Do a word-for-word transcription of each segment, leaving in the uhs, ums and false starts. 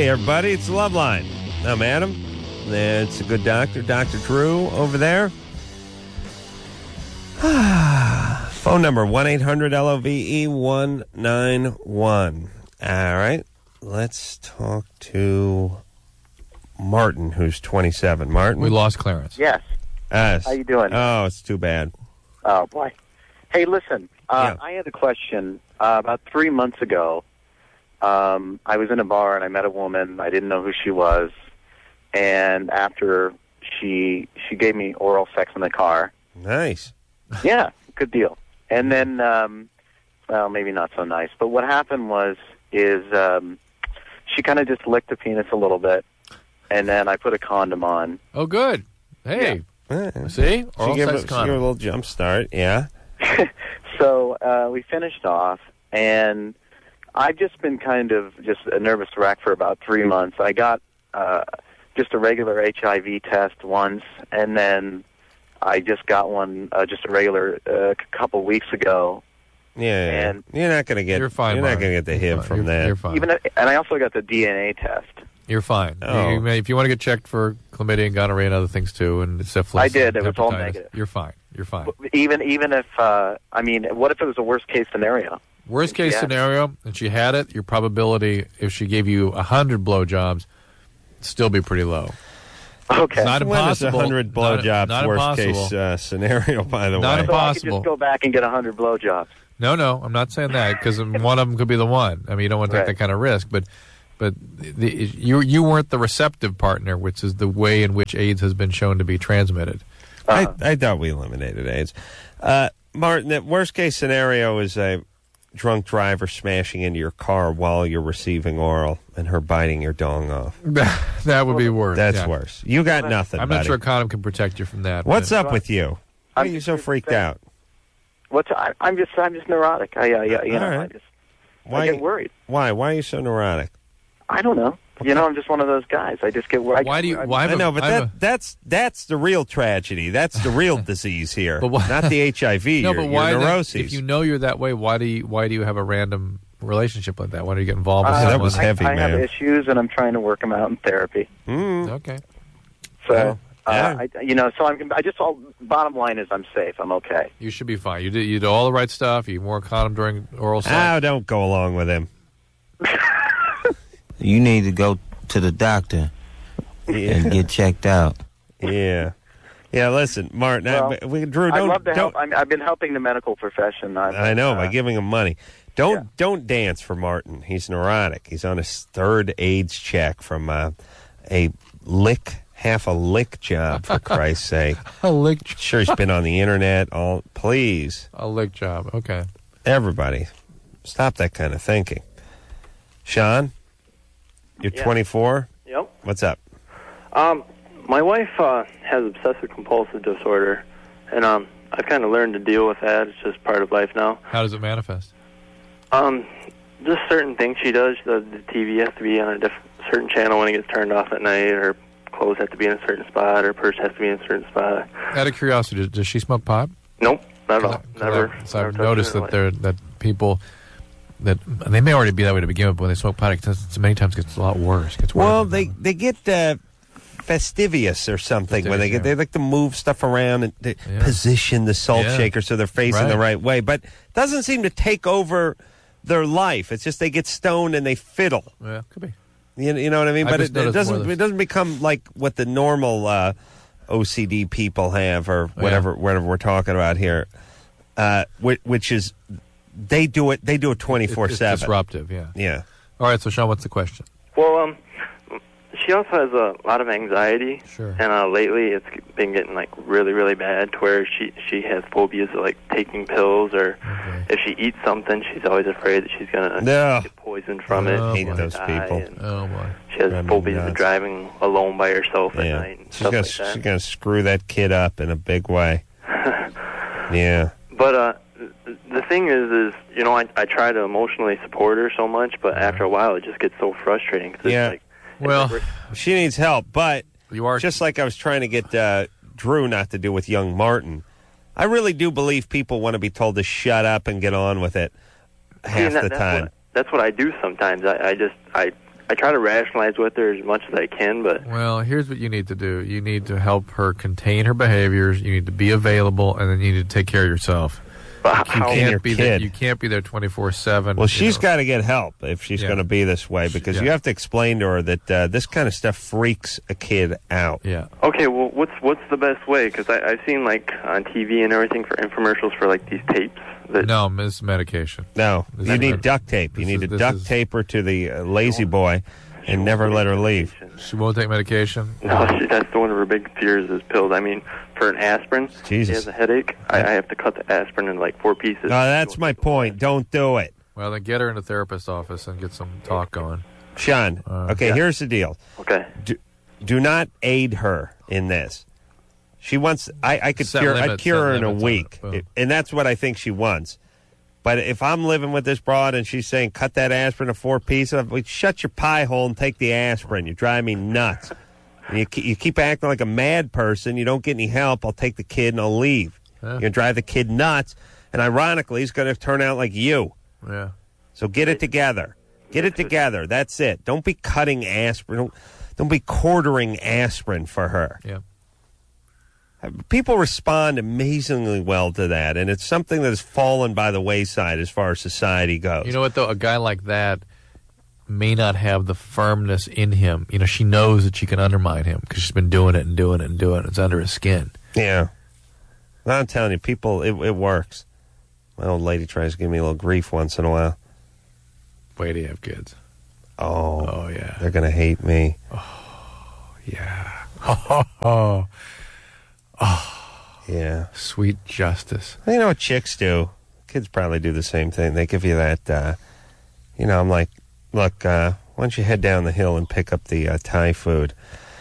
Hey, everybody, it's Loveline. I'm Adam. It's a good doctor, Doctor Drew over there. Phone number, one eight hundred L O V E one nine one. All right, let's talk to Martin, who's twenty-seven. Martin? We lost Clarence. Yes. Us. How you doing? Oh, it's too bad. Oh, boy. Hey, listen, uh, Yeah. I had a question. Uh, about three months ago, um, I was in a bar and I met a woman. I didn't know who she was. And after she she gave me oral sex in the car. Nice. Yeah, good deal. And then, um, well, maybe not so nice. But what happened was, is um, she kind of just licked the penis a little bit. And then I put a condom on. Oh, good. Hey, Yeah. see? Oral She gave, sex a, she gave a condom. little jump start, yeah. So uh, we finished off, and I've just been kind of just a nervous wreck for about three months. I got uh, just a regular H I V test once, and then I just got one, uh, just a regular, uh, couple weeks ago. Yeah, yeah. And- you're not going to get You're fine, You're not Martin. going to get the You're H I V fine. from You're- that. You're fine. Even, and I also got the D N A test. You're fine. Oh. You may, if you want to get checked for chlamydia and gonorrhea and other things too, and syphilis, I did. and It was all hepatitis, negative. You're fine. You're fine. Even even if, uh, I mean, what if it was a worst case scenario? Worst case Yeah. scenario, and she had it, your probability, if she gave you a hundred blowjobs, still be pretty low. Okay. It's not When is impossible. one hundred Not- blowjobs not worst impossible. case uh, scenario, by the Not way? impo- so I could possible. just go back and get one hundred blowjobs. No, no, I'm not saying that because one of them could be the one. I mean, you don't want to take Right. that kind of risk, but but the, you you weren't the receptive partner, which is the way in which AIDS has been shown to be transmitted. Uh-huh. I, I thought we eliminated AIDS. Uh, Martin, the worst case scenario is a drunk driver smashing into your car while you're receiving oral and her biting your dong off. That would be worse. That's yeah. worse. You got nothing, I'm buddy. not sure a condom can protect you from that. What's but- up with you? Why are I'm you so just freaked saying- out? What's I, I'm just I'm just neurotic. I uh, yeah, you know, All right. I just Why? I get worried. Why? Why are you so neurotic? I don't know. You know, I'm just one of those guys. I just get worried. Why do you? I, Why I have know, a- but I have that, that's that's the real tragedy. That's the real disease here, But why- not the H I V. a, no, your, but your why? then- neuroses. if you know you're that way, why do you? Why do you have a random relationship like that? Why do you get involved with Uh, that someone? was heavy, I, I have man. issues, and I'm trying to work them out in therapy. Mm. Okay. So, Well, uh, yeah. I, you know, so I'm. I just all. Bottom line is, I'm safe. I'm okay. You should be fine. You did. You did all the right stuff. You wore a condom during oral sex. Oh, don't go along with him. You need to go to the doctor and get checked out. Yeah, yeah. Listen, Martin, Well, I, we, Drew, I'd don't. love to help. don't I'm, I've been helping the medical profession. I've, I know uh, by giving him money. Don't yeah. don't dance for Martin. He's neurotic. He's on his third AIDS check from uh, a lick, half a lick job. For Christ's sake, A lick. sure he's been on the internet. All please, A lick job. Okay. everybody, stop that kind of thinking. Sean, you're Yeah. twenty-four. Yep. What's up? Um, my wife uh, has obsessive compulsive disorder, and um, I've kind of learned to deal with that. It's just part of life now. How does it manifest? Um, just certain things she does. The, the T V has to be on a diff- certain channel when it gets turned off at night. Her clothes have to be in a certain spot. Her purse has to be in a certain spot. Out of curiosity, does, does she smoke pot? Nope, not at all. 'Cause I- 'cause Never. I- So never I've touched noticed it in that her there that people that they may already be that way to begin with, but when they smoke pot, it does- many times gets a lot worse. It gets worse. Well, they they get uh, fastidious or something when they get Fastidious, they yeah. like to move stuff around and they Yeah. position the salt Yeah. shaker so they're facing the Right. right way, but doesn't seem to take over their life. It's just they get stoned and they fiddle. Yeah, could be. You, you know what I mean? I've but just it, it noticed more doesn't of this. it doesn't become like what the normal uh, O C D people have or Oh, whatever whatever we're talking about here, uh, which, which is they do it they do it twenty four It's seven. disruptive. Yeah. Yeah. All right. So, Sean, what's the question? Well, um, she also has a lot of anxiety, Sure. and uh, lately it's been getting like really, really bad to where she she has phobias of like taking pills, or Okay. if she eats something, she's always afraid that she's gonna No. get poisoned from it. Oh, She's hate gonna those die, people. and Oh boy. She has Driving me phobias nuts. of driving alone by herself at Yeah. night and She's stuff gonna like that. she's gonna screw that kid up in a big way. Yeah. But uh, th- the thing is, is you know, I I try to emotionally support her so much, but after a while, it just gets so frustrating. 'Cause Yeah. It's like, Well, She needs help, but you are just like I was trying to get uh, Drew not to do with young Martin, I really do believe people want to be told to shut up and get on with it See, half and that- the that's time. What, that's what I do sometimes. I, I just I I try to rationalize with her as much as I can, but Well, here's what you need to do. You need to help her contain her behaviors. You need to be available, and then you need to take care of yourself. but You how, And your can't be there. kid. You can't be there twenty-four seven. Well, she's got to get help if she's Yeah. going to be this way, because Yeah. you have to explain to her that uh, this kind of stuff freaks a kid out. Yeah. okay, well, what's what's the best way? Because I've seen like on T V and everything for infomercials for like these tapes. That, No, Miss Medication. No, This you is- need duct tape. You this need is- to this duct is- tape her to the uh, lazy boy and never let her leave. She won't take medication. No, she, that's one of her big fears is pills. I mean, for an aspirin, Jesus. she has a headache. I, I have to cut the aspirin in like four pieces. No, that's my point. Don't do it. Well, then get her in a therapist's office and get some talk going. Sean, Uh, okay, yeah. here's the deal. Okay. Do, do not aid her in this. She wants, I, I could Set cure, I'd limits, cure set her in a limits on week. it. Boom. It- and that's what I think she wants. But if I'm living with this broad and she's saying, cut that aspirin to four pieces, I'm like, shut your pie hole and take the aspirin. You drive me nuts. And you, ke- you keep acting like a mad person. You don't get any help. I'll take the kid and I'll leave. Yeah. You drive the kid nuts. And ironically, he's going to turn out like you. Yeah. So get it together. Get it together. That's it. Don't be cutting aspirin. Don't, don't be quartering aspirin for her. Yeah. People respond amazingly well to that, and it's something that has fallen by the wayside as far as society goes. You know what, though? A guy like that may not have the firmness in him. You know, she knows that she can undermine him because she's been doing it and doing it and doing it. It's under his skin. Yeah. Well, I'm telling you, people, it, it works. My old lady tries to give me a little grief once in a while. Wait till you have kids. Oh, Oh, yeah. they're going to hate me. Yeah. Oh, oh, Yeah. sweet justice. You know what chicks do? Kids probably do the same thing. They give you that, uh, you know, I'm like, look, uh, why don't you head down the hill and pick up the uh, Thai food?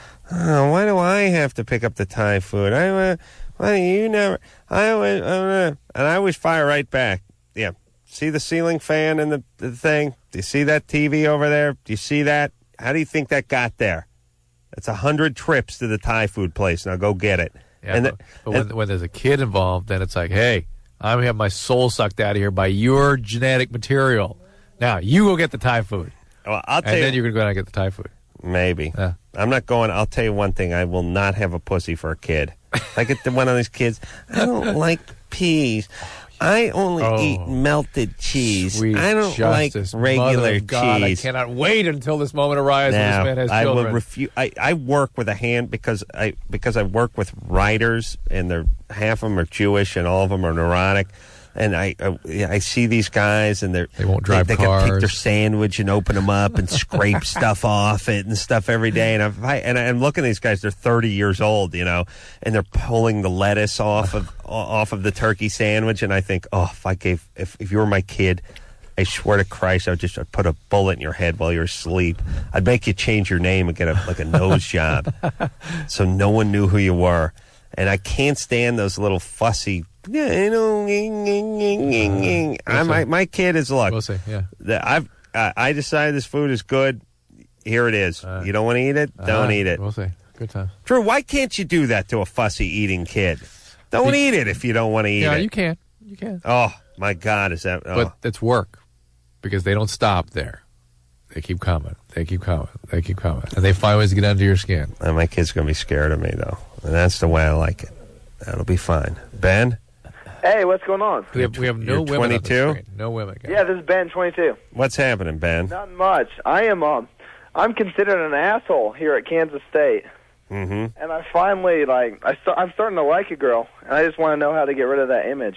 Oh, why do I have to pick up the Thai food? I, uh, why do you never? I always, uh, and I always fire right back. Yeah. See the ceiling fan and the, the thing? Do you see that T V over there? Do you see that? How do you think that got there? It's a hundred trips to the Thai food place. Now go get it. Yeah, and but, the- but and- when, when there's a kid involved, then it's like, hey, I'm going to have my soul sucked out of here by your genetic material. Now, you go get the Thai food. well, I'll tell And you, then you're going to go out and get the Thai food. maybe. Yeah. I'm not going. I'll tell you one thing. I will not have a pussy for a kid. I get to one of these kids. I don't like peas. I only Oh. eat melted cheese. Sweet I don't justice. like regular Mother of God, cheese. I cannot wait until this moment arrives when No, this man has I children. will refuse. I, I work with a hand because I because I work with writers, and they're half of them are Jewish and all of them are neurotic. And I I, I see these guys, and they're They won't drive They, they can pick cars. their sandwich and open them up and scrape stuff off it and stuff every day. And I and I'm looking at these guys; they're thirty years old, you know, and they're pulling the lettuce off of off of the turkey sandwich. And I think, oh, if I gave if if you were my kid, I swear to Christ, I'd just I'd put a bullet in your head while you're asleep. I'd make you change your name and get a like a nose job, so no one knew who you were. And I can't stand those little fussy. Yeah, you know, ging, ging, ging, ging, ging. I, my my kid is look. We'll see, yeah. The, I've uh, I decided this food is good. Here it is. Uh, you don't want to eat it? Don't Uh, eat it. We'll see. Good time. Drew, why can't you do that to a fussy eating kid? Don't Be- eat it if you don't want to eat Yeah, it. you can. You can. Oh my God, is that? Oh. But it's work because they don't stop there. They keep coming. They keep coming. They keep coming. And they find ways to get under your skin. Uh, my kid's gonna be scared of me though, and that's the way I like it. That'll be fine. Ben, Hey, what's going on? We have, we have no You're women on the twenty-two? screen. No women. guys. Yeah, this is Ben, twenty-two. what's happening, Ben? Not much. I am um, I'm considered an asshole here at Kansas State, Mm-hmm. and I finally like I st- I'm starting to like a girl, and I just want to know how to get rid of that image.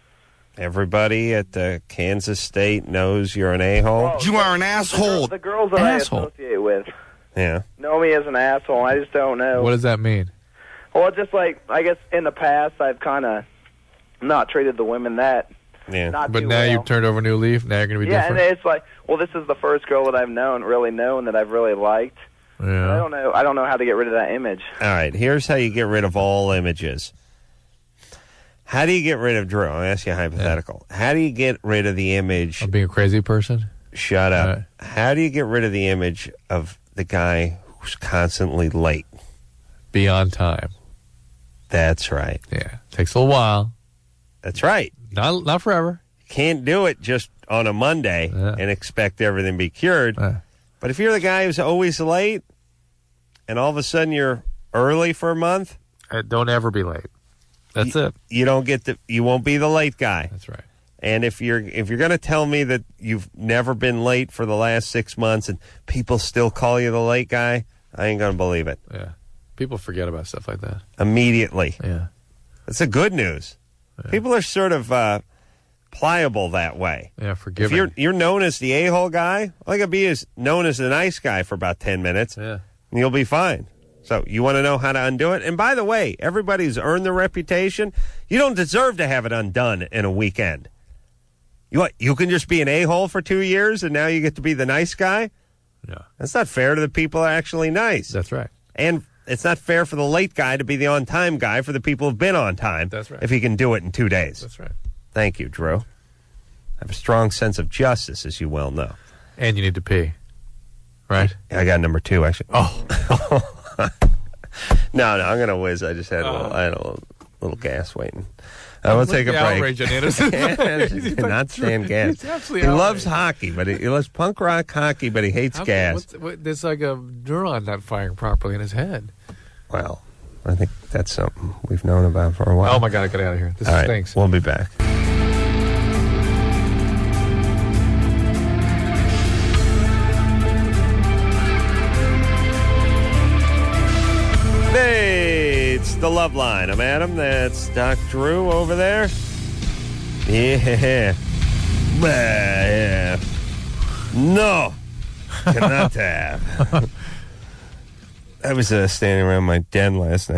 Everybody at the Kansas State knows you're an a-hole. Oh, You are an The, asshole. the girls that Asshole. I associate with Yeah. know me as an asshole. I just don't know. What does that mean? Well, it's just like I guess in the past I've kind of not treated the women that Yeah. not But too now well. you've turned over a new leaf. Now you're going to be yeah, different. and it's like, well, this is the first girl that I've known, really known that I've really liked. I yeah. don't know. I don't know how to get rid of that image. All right. Here's how you get rid of all images. How do you get rid of Drew? I'll ask you a hypothetical. How do you get rid of the image? Of being a crazy person? Shut up. All right. How do you get rid of the image of the guy who's constantly late? Be on time. That's right. Yeah. Takes a little while. That's right. Not not forever. Can't do it just on a Monday Yeah. and expect everything to be cured. Uh, But if you're the guy who's always late, and all of a sudden you're early for a month, Uh, don't ever be late. That's you, it. You don't get the. You won't be the late guy. That's right. And if you're if you're going to tell me that you've never been late for the last six months and people still call you the late guy, I ain't going to believe it. Yeah. People forget about stuff like that. Immediately. Yeah. That's the good news. Yeah. People are sort of uh, pliable that way. Yeah, If forgiving. you're you're known as the a-hole guy, all you got to be is known as the nice guy for about ten minutes, Yeah. and you'll be fine. So you want to know how to undo it? And by the way, everybody who's earned the reputation, you don't deserve to have it undone in a weekend. You what, you can just be an a-hole for two years, and now you get to be the nice guy? Yeah. That's not fair to the people that are actually nice. That's right. And it's not fair for the late guy to be the on-time guy for the people who've been on time. That's right. If he can do it in two days. That's right. Thank you, Drew. I have a strong sense of justice, as you well know. And you need to pee. Right? I got number two, actually. Oh. no, no, I'm going to whiz. I just had a little, I had a little, little gas waiting. I will take a the break. outrage on Anderson. He cannot stand gas. He's absolutely He loves outraged. hockey, but he, he loves punk rock hockey, but he hates How- gas. what's- what- there's like a neuron not firing properly in his head. Well, I think that's something we've known about for a while. Oh, my God, get out of here. This All right, stinks. we'll be back. Hey, it's the Love Line. I'm Adam. That's Doc Drew over there. Yeah. Bah, yeah. No. Cannot have. I was uh, standing around my den last night.